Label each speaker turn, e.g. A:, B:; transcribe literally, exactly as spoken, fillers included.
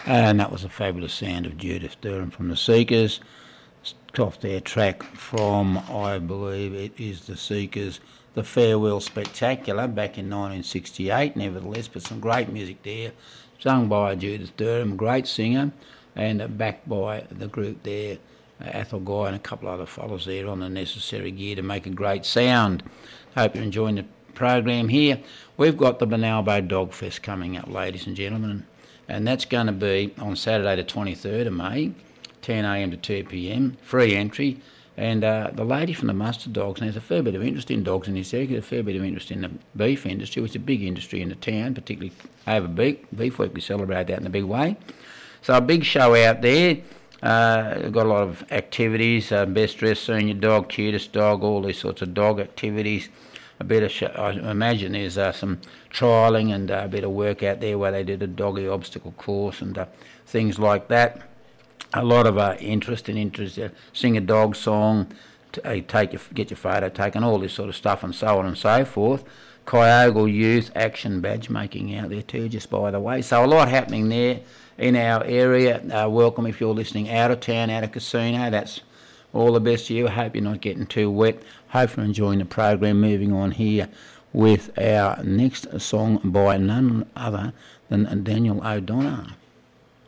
A: And that was a fabulous sound of Judith Durham from the Seekers. Off their track from, I believe it is the Seekers, The Farewell Spectacular, back in nineteen sixty-eight, nevertheless, but some great music there, sung by Judith Durham, great singer, and uh, backed by the group there, uh, Athol Guy and a couple of other fellows there on the necessary gear to make a great sound. Hope you're enjoying the program here. We've got the Benalbo Dog Fest coming up, ladies and gentlemen, and that's going to be on Saturday the twenty-third of May, ten a m to two p m, free entry. And uh, the lady from the Mustard Dogs, and there's a fair bit of interest in dogs in this area, there's a fair bit of interest in the beef industry, which is a big industry in the town, particularly over beef. Beef Week, we celebrate that in a big way. So a big show out there. Uh, we've got a lot of activities, uh, best dressed senior dog, cutest dog, all these sorts of dog activities. A bit of, sh- I imagine there's uh, some trialling and uh, a bit of work out there where they did a doggy obstacle course and uh, things like that. A lot of uh, interest and interest, uh, sing a dog song, t- uh, take your, get your photo taken, all this sort of stuff and so on and so forth. Kyogle Youth Action Badge making out there too, just by the way. So a lot happening there in our area. Uh, welcome if you're listening out of town, out of Casino. That's all the best to you. I hope you're not getting too wet. Hope you're enjoying the program. Moving on here with our next song by none other than Daniel O'Donnell.